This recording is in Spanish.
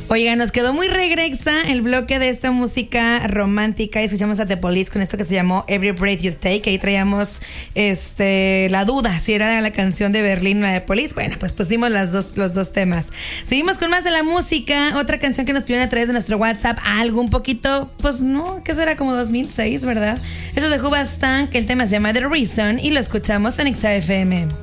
Oiga, nos quedó muy regresa el bloque de esta música romántica y escuchamos a The Police con esto que se llamó Every Breath You Take. Ahí traíamos la duda si era la canción de Berlín o la de Police. Bueno, pues pusimos los dos temas. Seguimos con más de la música. Otra canción que nos pidieron a través de nuestro WhatsApp, algo un poquito, pues no, que será como 2006, ¿verdad? Eso de Hubastan, que el tema se llama The Reason y lo escuchamos en XFM.